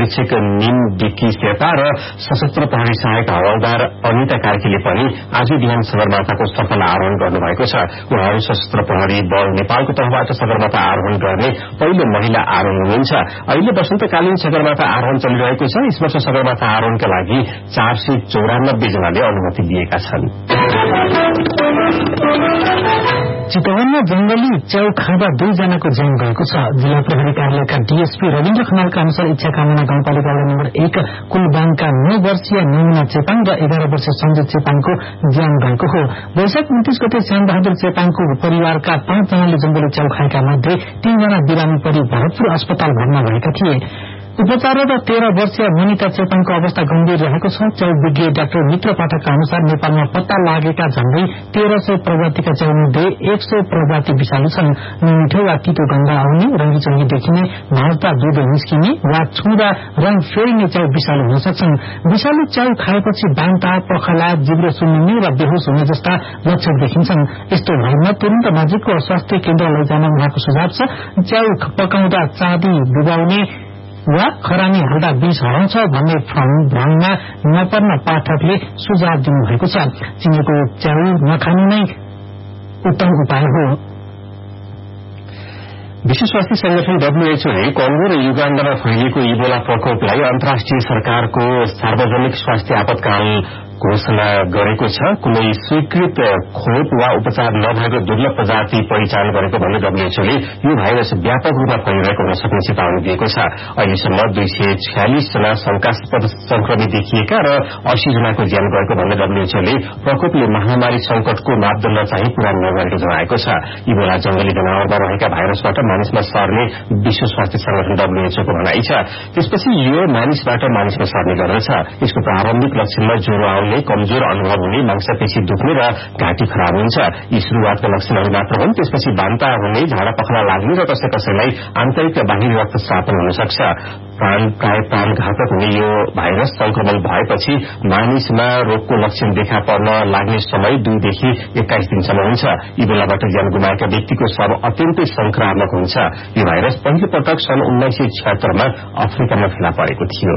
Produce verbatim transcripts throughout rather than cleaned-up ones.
महापरीक्षक निम डिक्की शेर्पा र सशस्त्र प्रहरी सहायक हवलदार अनिता कार्कीले पनि आज बिहान सगरमाथाको सफल आरोहण गर्नुभएको छ। उहाँहरू सशस्त्र प्रहरी बल नेपालको तर्फबाट सगरमाथा आरोहण गर्ने पहिलो महिला आरोहण हुनुहुन्छ। अहिले वसन्तकालीन सगरमाथा आरोहण चलिरहेको छ। यस वर्ष सगरमाथा आरोहणका लागि चार सय चौरानब्बे जनाले अनुमति दिएका छन्। चितवनमा जंगली च्याउ खाँदा दुईजनाको ज्यान गएको छ। जिल्ला प्रहरी कार्यालयका डीएसपी रविन्द्र खनालका अनुसार इच्छा कामना गाउँपालिका नम्बर एक कुलबाङका नौ वर्षीय नमुना चेपाङ र एघार वर्षीय सञ्जय चेपाङको ज्यान गएको हो। वैशाख उन्तीस गते श्यामबहादुर चेपाङको परिवारका पाँचजनाले जंगली च्याउ खाएका मध्ये तीनजना बिरामी परि भरतपुर अस्पताल भर्ना भएका थिए। उपचाररत तेह्र वर्षीय मनिता चेपाङको अवस्था गम्भीर रहेको छ। च्याउ विज्ञ डाक्टर मित्र पाठकका अनुसार नेपालमा पत्ता लागेका झण्डै तेह्र सय प्रजातिका च्याउमध्ये एक सय प्रजाति विषालु छन्। मिठो वा तितो गन्ध आउने, रङ्गीचङ्गी देखिने, भाँच्दा दुध निस्किने वा छुँदा रंग फेरिने च्याउ विषालु हुन सक्छन्। विषालु च्याउ खाएपछि बान्ता, पखला, जिब्रो सुन्निने र बेहोस हुने जस्ता लक्षण देखिन्छन्। यस्तो भएमा तुरन्त नजिकको स्वास्थ्य केन्द्र लैजान उहाँको सुझाव छ। च्याउ पकाउँदा चाँदी डुबाउने वा खरानी हाल्दा विष हराउँछ भन्ने भ्रममा नपर्न पाठकले सुझाव दिनुभएको छ। चिनेको च्याउ नखानु नै उत्तम उपाय हो। विश्व स्वास्थ्य संगठन डब्ल्यूएचओले कंगो र युगाण्डामा फैलिएको इबोला प्रकोपलाई अन्तर्राष्ट्रिय सरकारको सार्वजनिक स्वास्थ्य आपतकाल घोषणा गरेको छ। कुनै स्वीकृत खोप वा उपचार नभएको दुर्लभ प्रजाति पहिचान गरेको भन्दै डब्ल्यूएचओले यो भाइरस व्यापक रूपमा फैलिरहेको हुन सक्ने चेतावनी दिएको छ। अहिलेसम्म दुई सय छयालिस जना शंकास्पद संक्रमित देखिएका र अस्सी जनाको ज्यान गएको भन्दै डब्ल्यूएचओले प्रकोपले महामारी संकटको मापदण्ड चाहिँ पूरा नगरेको जनाएको छ। इबोला जंगली जनावरमा रहेका भाइरसबाट मानिसमा सर्ने विश्व स्वास्थ्य संगठन डब्ल्यूएचओको भनाइ छ। त्यसपछि यो मानिसबाट मानिसमा सर्ने गर्दछ। यसको प्रारम्भिक लक्षणमा ज्वरो आउने, कमजोर अनुभव हुने, मांसपेशी दुख्ने र घाँटी खराब हुन्छ। यी शुरूआतका लक्षणहरू मात्र हुन्। त्यसपछि बान्ता हुने, झाडा पखला लाग्ने र कसै कसैलाई आन्तरिक र बाहिरी रक्तस्राव पनि हुन सक्छ। प्राण प्राय प्राणघातक हुने यो भाइरस संक्रमण भएपछि मानिसमा रोगको लक्षण देखा पर्न लाग्ने समय दुईदेखि एक्काइस दिनसम्म हुन्छ। इबोलाबाट ज्यान गुमाएका व्यक्तिको शव अत्यन्तै संक्रामक हुन्छ। यो भाइरस पहिलो पटक सन् उन्नाइस सय छिहत्तरमा अफ्रिकामा फेला परेको थियो।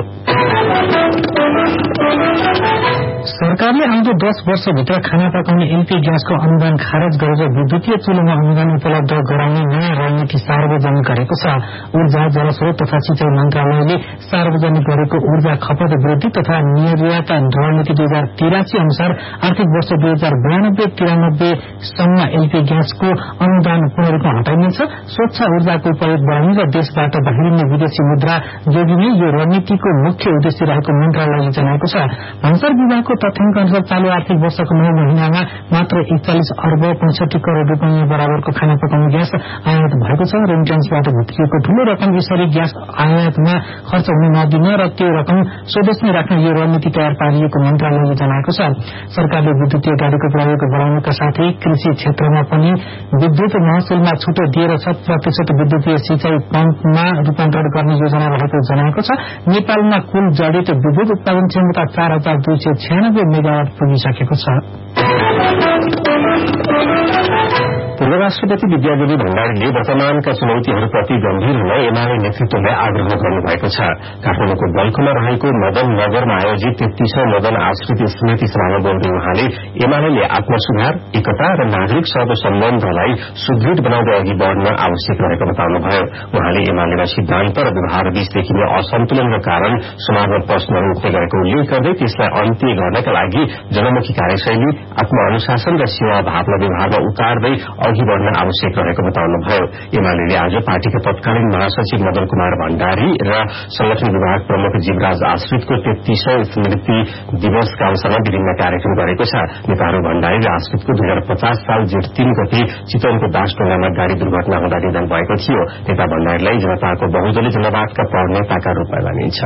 सरकारले आउँदो दस वर्षभित्र खाना पकाउने एलपी ग्यासको अनुदान खारेज गरेर विद्युतीय चुलोमा अनुदान उपलब्ध गराउने नयाँ रणनीति सार्वजनिक गरेको छ। ऊर्जा, जलस्रोत तथा सिंचाई मन्त्रालयले सार्वजनिक गरेको ऊर्जा खपत वृद्धि तथा निर्यात रणनीति दुई हजार तिरासी अनुसार आर्थिक वर्ष दुई हजार बयानब्बे तिरानब्बे सम्म एलपी ग्यासको अनुदान पूर्ण रूपमा हटाइनेछ। स्वच्छ ऊर्जाको उपयोग बढ़ाउने र देशबाट बाहिरिने विदेशी मुद्रा जोगिने यो रणनीतिको मुख्य उद्देश्य रहेको मन्त्रालयले जनाएको छ। भन्सार विभागको तथ्याङ्क अनुसार चालू आर्थिक वर्षको नौ महिनामा मात्र एकचालिस अर्ब पैंसठी करोड़ रूपियाँ बराबरको खाना पकाउने ग्यास आयात भएको छ। रेमिटेन्सबाट भित्रिएको ठूलो रकम यसरी ग्यास आयातमा खर्च हुन नदिन र त्यो रकम स्वदेशमै राख्न यो रणनीति तयार पारिएको मन्त्रालयले जनाएको छ। सरकारले विद्युतीय गाड़ीको प्रयोग बढ़ाउनका साथै कृषि क्षेत्रमा पनि विद्युत महसुलमा छुट दिएर शत प्रतिशत विद्युतीय सिंचाई पम्पमा रूपान्तरण गर्ने योजना रहेको जनाएको छ। नेपालमा कुल जडित विद्युत उत्पादन क्षमता चार हजार दुई सय छयानब्बे मेगावाट पुगिसकेको छ। पूर्व राष्ट्रपति विद्यादेवी भण्डारीले वर्तमानका चुनौतीहरूप्रति गम्भीर हुन एमाले नेतृत्वलाई आग्रह गर्नुभएको छ। काठमाडौँको बल्खुमा रहेको मदन नगरमा आयोजित तेत्तीसौं मदन आश्रित स्मृति सभामा बोल्दै उहाँले एमाले आत्मसुधार, एकता र नागरिक सहसम्बन्धलाई सुदृढ बनाउँदै अघि बढ़न आवश्यक रहेको बताउनुभयो। उहाँले एमालेमा सिद्धान्त र व्यवहार बीच देखिने असन्तुलनका कारण समाजमा प्रश्नहरू उठ्ने गरेको उल्लेख गर्दै त्यसलाई अन्त्य गर्नका लागि जनमुखी कार्यशैली, आत्मअनुशासन र सेवा भावना व्यवहारमा उतार्दै अघि बढ़न आवश्यक रहेको बताउनुभयो। एमाले आज पार्टीका तत्कालीन महासचिव मदन कुमार भण्डारी र संगठन विभाग प्रमुख जीवराज आश्रितको तेत्तीसौं स्मृति दिवसका अवसरमा विभिन्न कार्यक्रम गरेको छ। नेताहरू भण्डारी र आश्रितको दुई हजार पचास साल जेठ तीन गते चितवनको दासढुङ्गामा गाड़ी दुर्घटना हुँदा निधन भएको थियो। नेता भण्डारीलाई जनताको बहुदलीय जनवादका प्रणेताका रूपमा मानिन्छ।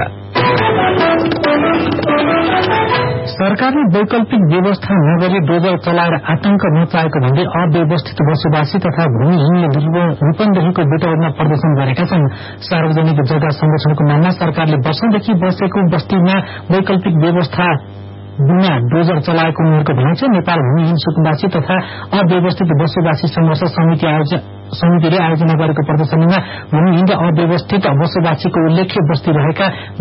सरकारले वैकल्पिक व्यवस्था नगरी डोजर चलाएर आतंक मचाएको भन्दै अव्यवस्थित बसोबासी तथा भूमिहीनले रूपन्देहीको बेटौरमा प्रदर्शन गरेका छन्। सार्वजनिक जग्गा संरक्षणको नाममा सरकारले वर्षौंदेखि बसेको बस्तीमा वैकल्पिक व्यवस्था बिना डोजर चलाएको उनीहरूको भनाइ छ। नेपाल भूमिहीन सुकुम्बासी तथा अव्यवस्थित बसोबासी संघर्ष समिति समितिले आयोजना गरेको प्रदर्शनीमा भूमिहीन र अव्यवस्थित बसोबासीको उल्लेख्य बस्ती रहेका